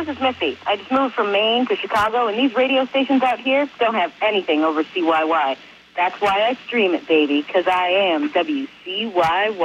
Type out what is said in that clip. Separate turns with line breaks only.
this is Missy. I just moved from Maine to Chicago, and these radio stations out here don't have anything over CYY. That's why I stream it, baby, because I am WCYY.